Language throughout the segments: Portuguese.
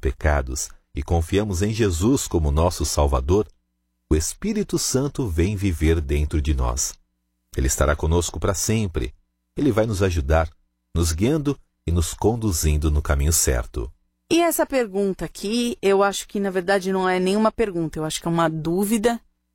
pecados e confiamos em Jesus como nosso Salvador, o Espírito Santo vem viver dentro de nós. Ele estará conosco para sempre. Ele vai nos ajudar, nos guiando e nos conduzindo no caminho certo. E essa pergunta aqui, eu acho que na verdade não é nenhuma pergunta, eu acho que é uma dúvida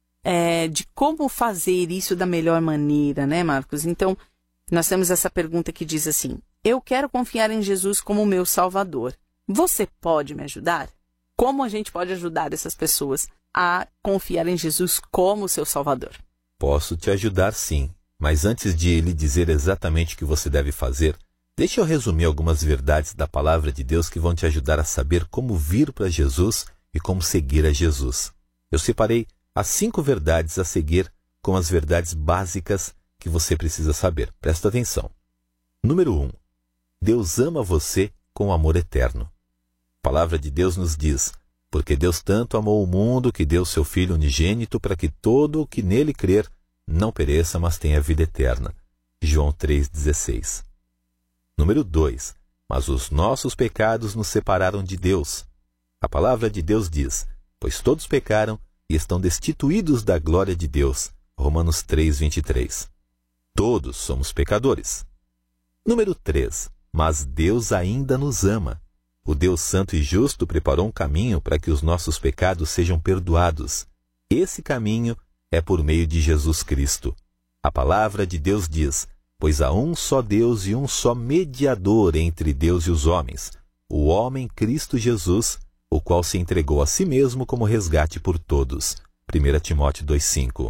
de como fazer isso da melhor maneira, né, Marcos? Então, nós temos essa pergunta que diz assim: eu quero confiar em Jesus como meu Salvador. Você pode me ajudar? Como a gente pode ajudar essas pessoas a confiar em Jesus como seu Salvador? Posso te ajudar sim, mas antes de lhe dizer exatamente o que você deve fazer, deixe eu resumir algumas verdades da Palavra de Deus que vão te ajudar a saber como vir para Jesus e como seguir a Jesus. Eu separei as 5 verdades a seguir com as verdades básicas que você precisa saber. Presta atenção. Número 1. Deus ama você com amor eterno. A Palavra de Deus nos diz: porque Deus tanto amou o mundo que deu seu Filho unigênito para que todo o que nele crer não pereça, mas tenha vida eterna. João 3,16. Número 2. Mas os nossos pecados nos separaram de Deus. A Palavra de Deus diz: pois todos pecaram e estão destituídos da glória de Deus. Romanos 3,23. Todos somos pecadores. Número 3. Mas Deus ainda nos ama. O Deus Santo e Justo preparou um caminho para que os nossos pecados sejam perdoados. Esse caminho é por meio de Jesus Cristo. A Palavra de Deus diz: pois há um só Deus e um só mediador entre Deus e os homens, o homem Cristo Jesus, o qual se entregou a si mesmo como resgate por todos. 1 Timóteo 2,5.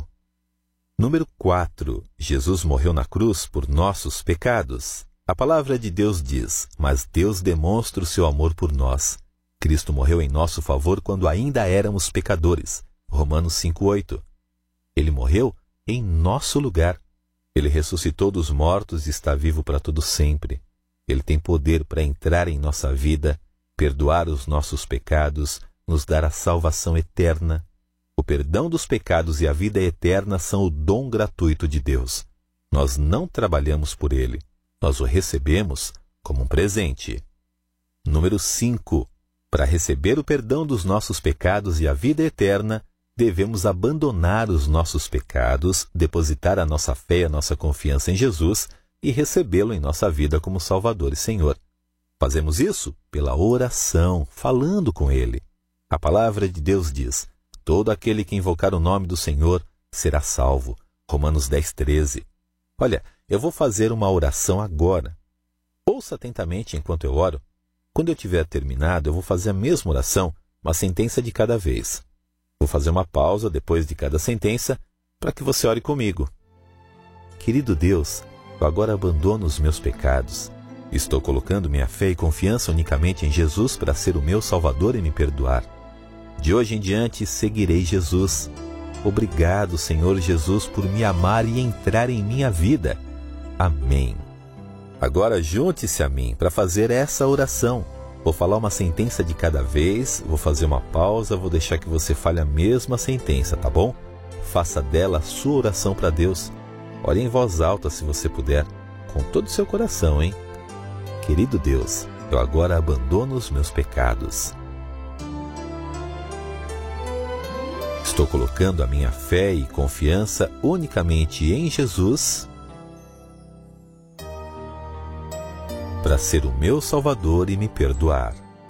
Número 4. Jesus morreu na cruz por nossos pecados. A Palavra de Deus diz: mas Deus demonstra o seu amor por nós. Cristo morreu em nosso favor quando ainda éramos pecadores. Romanos 5,8. Ele morreu em nosso lugar. Ele ressuscitou dos mortos e está vivo para todo sempre. Ele tem poder para entrar em nossa vida, perdoar os nossos pecados, nos dar a salvação eterna. O perdão dos pecados e a vida eterna são o dom gratuito de Deus. Nós não trabalhamos por ele. Nós o recebemos como um presente. Número 5. Para receber o perdão dos nossos pecados e a vida eterna, devemos abandonar os nossos pecados, depositar a nossa fé e a nossa confiança em Jesus e recebê-lo em nossa vida como Salvador e Senhor. Fazemos isso pela oração, falando com Ele. A Palavra de Deus diz: todo aquele que invocar o nome do Senhor será salvo. Romanos 10,13. Olha, eu vou fazer uma oração agora. Ouça atentamente enquanto eu oro. Quando eu tiver terminado, eu vou fazer a mesma oração, uma sentença de cada vez. Vou fazer uma pausa depois de cada sentença para que você ore comigo. Querido Deus, eu agora abandono os meus pecados. Estou colocando minha fé e confiança unicamente em Jesus para ser o meu Salvador e me perdoar. De hoje em diante, seguirei Jesus. Obrigado, Senhor Jesus, por me amar e entrar em minha vida. Amém. Agora junte-se a mim para fazer essa oração. Vou falar uma sentença de cada vez, vou fazer uma pausa, vou deixar que você fale a mesma sentença, tá bom? Faça dela a sua oração para Deus. Ore em voz alta se você puder, com todo o seu coração, hein? Querido Deus, eu agora abandono os meus pecados. Estou colocando a minha fé e confiança unicamente em Jesus para ser o meu Salvador e me perdoar.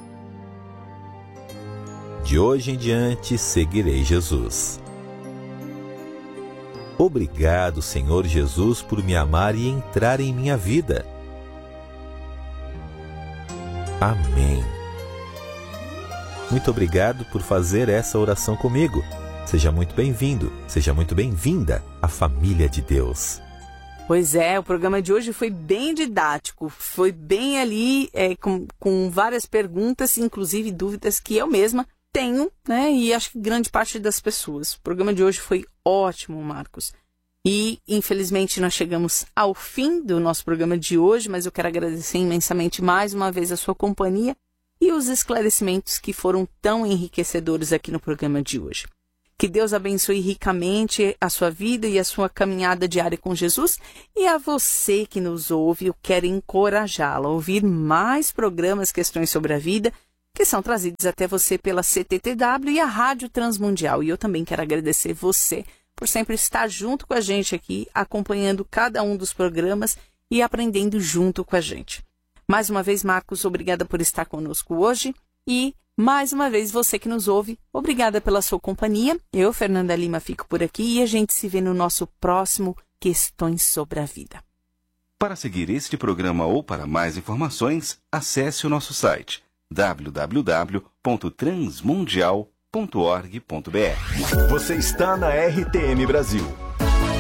De hoje em diante, seguirei Jesus. Obrigado, Senhor Jesus, por me amar e entrar em minha vida. Amém. Muito obrigado por fazer essa oração comigo. Seja muito bem-vindo, seja muito bem-vinda à família de Deus. Pois é, o programa de hoje foi bem didático, foi bem ali com várias perguntas, inclusive dúvidas que eu mesma tenho, né? E acho que grande parte das pessoas. O programa de hoje foi ótimo, Marcos. E, infelizmente, nós chegamos ao fim do nosso programa de hoje, mas eu quero agradecer imensamente mais uma vez a sua companhia e os esclarecimentos que foram tão enriquecedores aqui no programa de hoje. Que Deus abençoe ricamente a sua vida e a sua caminhada diária com Jesus. E a você que nos ouve, eu quero encorajá-la a ouvir mais programas Questões sobre a Vida que são trazidos até você pela CTTW e a Rádio Transmundial. E eu também quero agradecer você por sempre estar junto com a gente aqui, acompanhando cada um dos programas e aprendendo junto com a gente. Mais uma vez, Marcos, obrigada por estar conosco hoje. E, mais uma vez, você que nos ouve, obrigada pela sua companhia. Eu, Fernanda Lima, fico por aqui e a gente se vê no nosso próximo Questões sobre a Vida. Para seguir este programa ou para mais informações, acesse o nosso site www.transmundial.org.br. Você está na RTM Brasil.